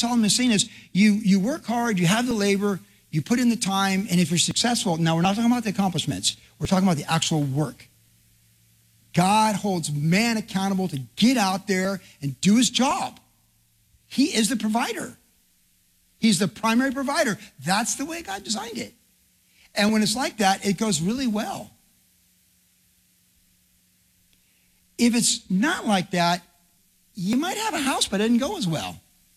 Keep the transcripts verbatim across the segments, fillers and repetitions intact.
Solomon is saying is you, you work hard, you have the labor, you put in the time, and if you're successful, now we're not talking about the accomplishments, we're talking about the actual work. God holds man accountable to get out there and do his job. He is the provider. He's the primary provider. That's the way God designed it. And when it's like that, it goes really well. If it's not like that, you might have a house, but it doesn't go as well.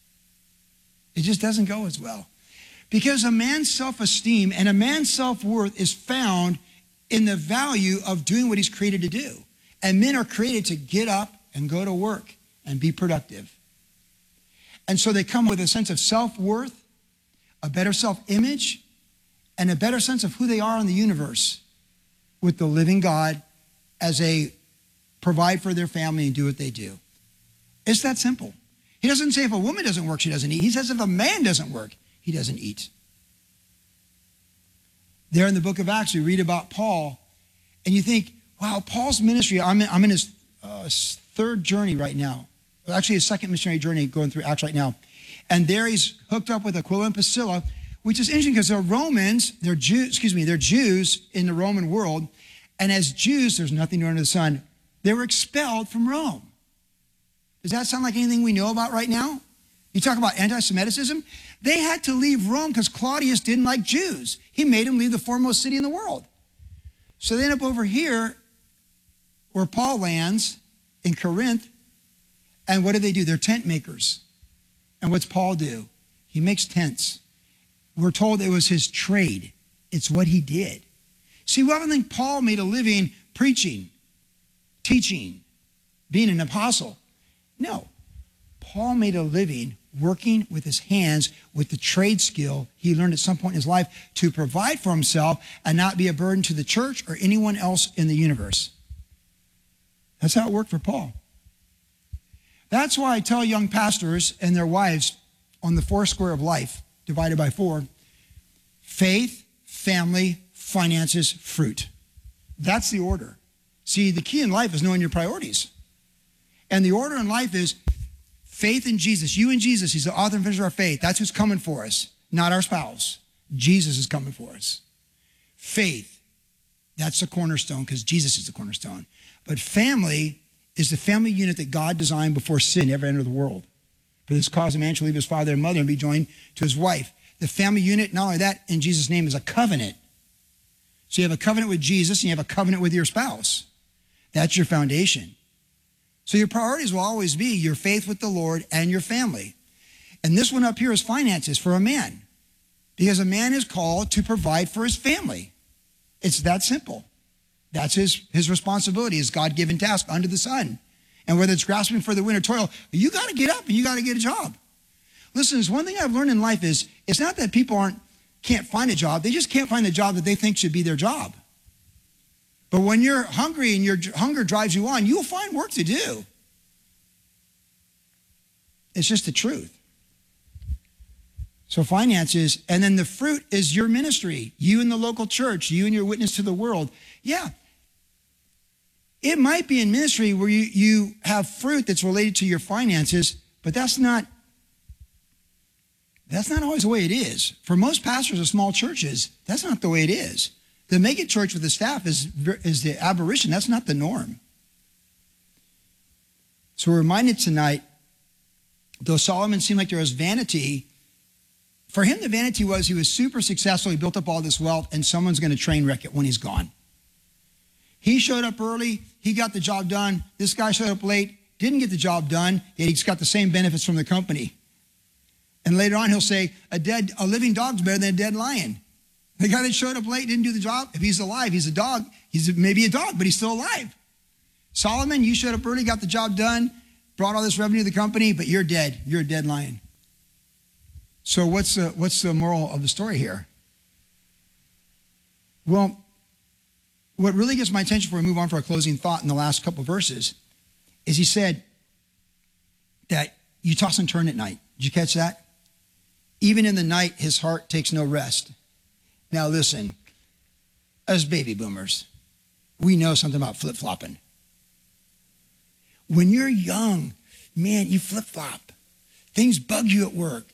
It just doesn't go as well. Because a man's self-esteem and a man's self-worth is found in the value of doing what he's created to do. And men are created to get up and go to work and be productive. And so they come with a sense of self-worth, a better self-image, and a better sense of who they are in the universe with the living God as they provide for their family and do what they do. It's that simple. He doesn't say if a woman doesn't work, she doesn't eat. He says if a man doesn't work, he doesn't eat. There in the book of Acts, we read about Paul, and you think, wow, Paul's ministry, I'm in, I'm in his uh, third journey right now. Actually, his second missionary journey going through Acts right now. And there he's hooked up with Aquila and Priscilla, which is interesting because they're Romans, they're Jews, excuse me, they're Jews in the Roman world. And as Jews, there's nothing new under the sun. They were expelled from Rome. Does that sound like anything we know about right now? You talk about anti-Semitism? They had to leave Rome because Claudius didn't like Jews. He made them leave the foremost city in the world. So they end up over here where Paul lands in Corinth. And what do they do? They're tent makers. And what's Paul do? He makes tents. We're told it was his trade. It's what he did. See, we often think Paul made a living preaching, teaching, being an apostle. No. Paul made a living working with his hands with the trade skill he learned at some point in his life to provide for himself and not be a burden to the church or anyone else in the universe. That's how it worked for Paul. That's why I tell young pastors and their wives on the four square of life, divided by four, faith, family, finances, fruit. That's the order. See, the key in life is knowing your priorities. And the order in life is faith in Jesus. You and Jesus, he's the author and finisher of our faith. That's who's coming for us, not our spouse. Jesus is coming for us. Faith, that's the cornerstone because Jesus is the cornerstone. But family is the family unit that God designed before sin ever entered the world. For this cause, a man shall leave his father and mother and be joined to his wife. The family unit, not only that, in Jesus' name, is a covenant. So you have a covenant with Jesus and you have a covenant with your spouse. That's your foundation. So your priorities will always be your faith with the Lord and your family. And this one up here is finances for a man. Because a man is called to provide for his family. It's that simple. That's his, his responsibility, his God-given task under the sun. And whether it's grasping for the winter toil, you got to get up and you got to get a job. Listen, there's one thing I've learned in life is it's not that people aren't can't find a job. They just can't find the job that they think should be their job. But when you're hungry and your hunger drives you on, you'll find work to do. It's just the truth. So finances, and then the fruit is your ministry. You and the local church, you and your witness to the world. Yeah. It might be in ministry where you, you have fruit that's related to your finances, but that's not, that's not always the way it is. For most pastors of small churches, that's not the way it is. The mega church with the staff is, is the aberration. That's not the norm. So we're reminded tonight, though Solomon seemed like there was vanity, for him the vanity was he was super successful, he built up all this wealth, and someone's going to train wreck it when he's gone. He showed up early, he got the job done. This guy showed up late, didn't get the job done, yet he's got the same benefits from the company. And later on he'll say, a dead, a living dog's better than a dead lion. The guy that showed up late didn't do the job. If he's alive, he's a dog. He's maybe a dog, but he's still alive. Solomon, you showed up early, got the job done, brought all this revenue to the company, but you're dead. You're a dead lion. So what's the, what's the moral of the story here? Well, what really gets my attention before we move on for our closing thought in the last couple of verses is he said that you toss and turn at night. Did you catch that? Even in the night, his heart takes no rest. Now listen, as baby boomers, we know something about flip-flopping. When you're young, man, you flip-flop. Things bug you at work.